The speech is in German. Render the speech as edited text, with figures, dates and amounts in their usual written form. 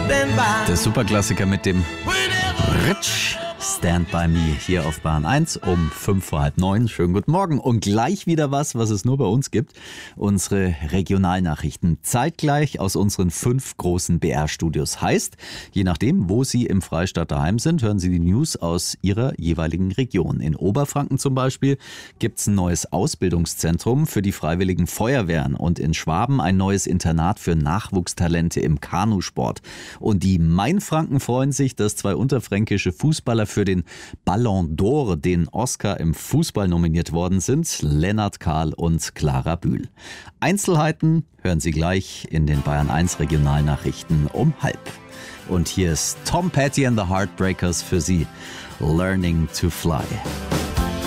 Der Superklassiker mit dem Ritsch. Stand by Me hier auf Bahn 1 um 8:05. Schönen guten Morgen und gleich wieder was es nur bei uns gibt. Unsere Regionalnachrichten zeitgleich aus unseren 5 großen BR-Studios. Heißt, je nachdem, wo Sie im Freistaat daheim sind, hören Sie die News aus Ihrer jeweiligen Region. In Oberfranken zum Beispiel gibt es ein neues Ausbildungszentrum für die Freiwilligen Feuerwehren und in Schwaben ein neues Internat für Nachwuchstalente im Kanusport. Und die Mainfranken freuen sich, dass 2 unterfränkische Fußballer für den Ballon d'Or, den Oscar im Fußball nominiert worden sind, Lennart Kahl und Clara Bühl. Einzelheiten hören Sie gleich in den Bayern 1 Regionalnachrichten um 12:30. Und hier ist Tom Petty and the Heartbreakers für Sie, Learning to Fly.